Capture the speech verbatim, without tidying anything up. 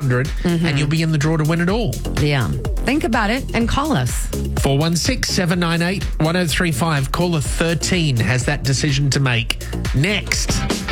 hundred Mm-hmm. and you'll be in the draw to win it all. Yeah. Think about it and call us. four one six, seven nine eight, one oh three five. Caller thirteen has that decision to make. Next.